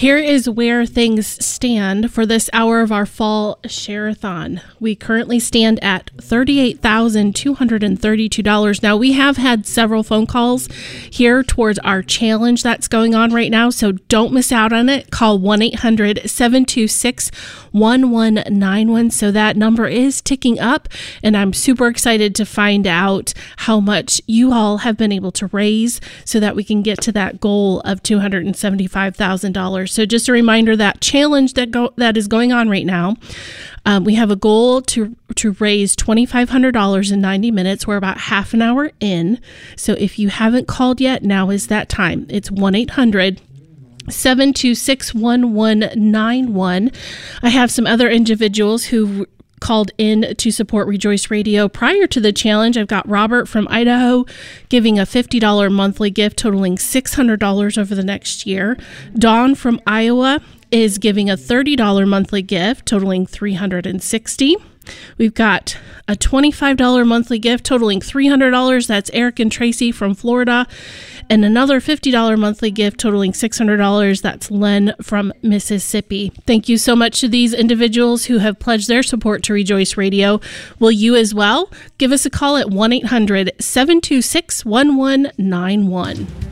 Here is where things stand for this hour of our fall share-a-thon. We currently stand at $38,232. Now, we have had several phone calls here towards our challenge that's going on right now, so don't miss out on it. Call 1-800-726-1191. So that number is ticking up, and I'm super excited to find out how much you all have been able to raise so that we can get to that goal of $275,000. So just a reminder, that challenge that is going on right now, we have a goal to raise $2,500 in 90 minutes. We're about half an hour in. So if you haven't called yet, now is that time. It's 1-800-726-1191. I have some other individuals who called in to support Rejoice Radio prior to the challenge. I've got Robert from Idaho giving a $50 monthly gift totaling $600 over the next year. Dawn from Iowa is giving a $30 monthly gift totaling $360. We've got a $25 monthly gift totaling $300. That's Eric and Tracy from Florida. And another $50 monthly gift totaling $600. That's Len from Mississippi. Thank you so much to these individuals who have pledged their support to Rejoice Radio. Will you as well? Give us a call at 1-800-726-1191.